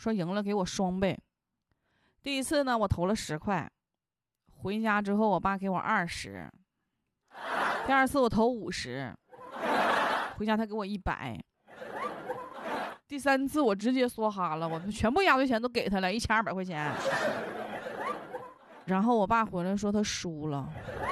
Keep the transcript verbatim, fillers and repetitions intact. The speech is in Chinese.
说赢了给我双倍。第一次呢，我投了十块，回家之后我爸给我二十。第二次我投五十，回家他给我一百。第三次我直接梭哈了，我全部压岁钱都给他了，一千二百块钱。然后我爸回来说他输了。